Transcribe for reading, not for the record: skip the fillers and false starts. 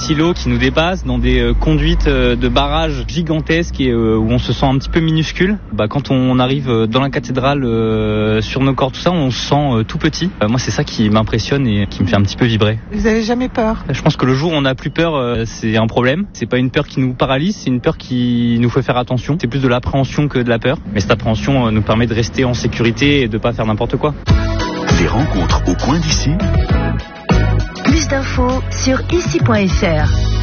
silos qui nous dépassent, dans des conduites de barrages gigantesques et où on se sent un petit peu minuscule. Quand on arrive dans la cathédrale sur nos corps, tout ça, on se sent tout petit. Moi, c'est ça qui m'impressionne et qui me fait un petit peu vibrer. Vous avez jamais peur? Je pense que le jour où on n'a plus peur, c'est un problème. C'est pas une peur qui nous paralyse, c'est une peur qui nous fait faire attention. C'est plus de l'appréhension que de la peur. Mais cette appréhension nous permet de rester en sécurité et de pas faire n'importe quoi. Les rencontres au coin d'ici. Plus d'infos sur ici.fr.